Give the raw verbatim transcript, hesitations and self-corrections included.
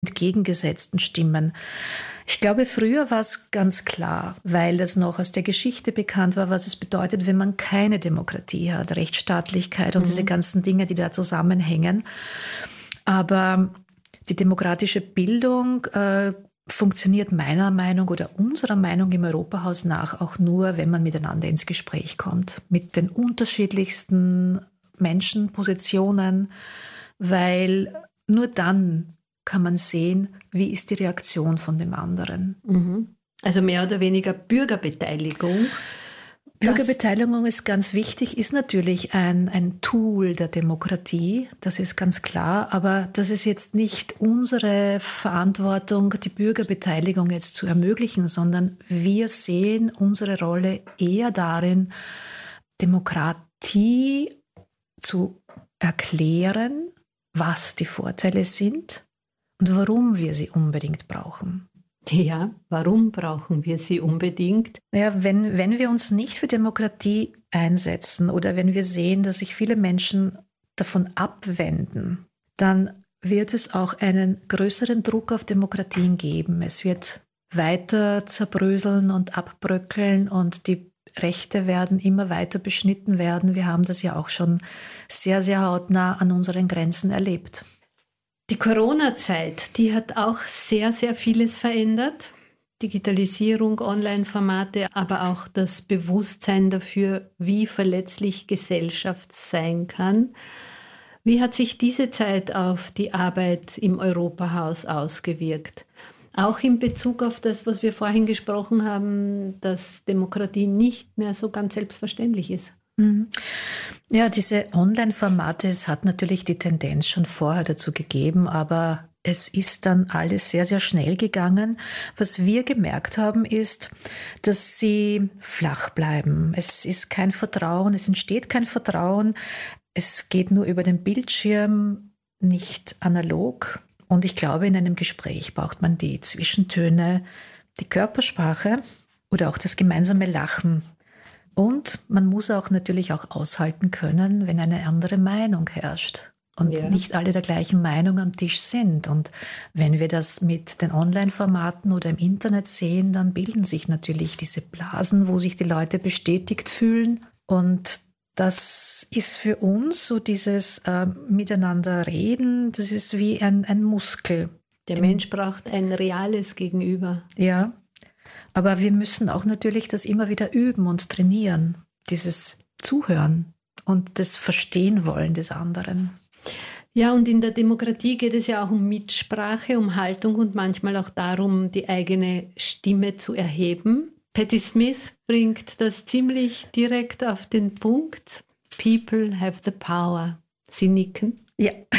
entgegengesetzten Stimmen. Ich glaube, früher war es ganz klar, weil es noch aus der Geschichte bekannt war, was es bedeutet, wenn man keine Demokratie hat, Rechtsstaatlichkeit und mhm. diese ganzen Dinge, die da zusammenhängen. Aber die demokratische Bildung äh, funktioniert meiner Meinung oder unserer Meinung im Europahaus nach auch nur, wenn man miteinander ins Gespräch kommt, mit den unterschiedlichsten Menschen, Positionen, weil nur dann kann man sehen, wie ist die Reaktion von dem anderen. Mhm. Also mehr oder weniger Bürgerbeteiligung. Bürgerbeteiligung ist ganz wichtig, ist natürlich ein, ein Tool der Demokratie, das ist ganz klar, aber das ist jetzt nicht unsere Verantwortung, die Bürgerbeteiligung jetzt zu ermöglichen, sondern wir sehen unsere Rolle eher darin, Demokratie zu erklären, was die Vorteile sind und warum wir sie unbedingt brauchen. Ja, warum brauchen wir sie unbedingt? Naja, wenn, wenn wir uns nicht für Demokratie einsetzen oder wenn wir sehen, dass sich viele Menschen davon abwenden, dann wird es auch einen größeren Druck auf Demokratien geben. Es wird weiter zerbröseln und abbröckeln und die Rechte werden immer weiter beschnitten werden. Wir haben das ja auch schon sehr, sehr hautnah an unseren Grenzen erlebt. Die Corona-Zeit, die hat auch sehr, sehr vieles verändert. Digitalisierung, Online-Formate, aber auch das Bewusstsein dafür, wie verletzlich Gesellschaft sein kann. Wie hat sich diese Zeit auf die Arbeit im Europahaus ausgewirkt? Auch in Bezug auf das, was wir vorhin gesprochen haben, dass Demokratie nicht mehr so ganz selbstverständlich ist. Ja, diese Online-Formate, es hat natürlich die Tendenz schon vorher dazu gegeben, aber es ist dann alles sehr, sehr schnell gegangen. Was wir gemerkt haben, ist, dass sie flach bleiben. Es ist kein Vertrauen, es entsteht kein Vertrauen. Es geht nur über den Bildschirm, nicht analog. Und ich glaube, in einem Gespräch braucht man die Zwischentöne, die Körpersprache oder auch das gemeinsame Lachen. Und man muss auch natürlich auch aushalten können, wenn eine andere Meinung herrscht und ja. nicht alle der gleichen Meinung am Tisch sind. Und wenn wir das mit den Online-Formaten oder im Internet sehen, dann bilden sich natürlich diese Blasen, wo sich die Leute bestätigt fühlen. Und das ist für uns so dieses äh, Miteinander reden, das ist wie ein, ein Muskel. Der Den, Mensch braucht ein reales Gegenüber. Ja. Aber wir müssen auch natürlich das immer wieder üben und trainieren, dieses Zuhören und das Verstehen wollen des anderen. Ja, und in der Demokratie geht es ja auch um Mitsprache, um Haltung und manchmal auch darum, die eigene Stimme zu erheben. Patti Smith bringt das ziemlich direkt auf den Punkt. People have the power. Sie nicken. Ja.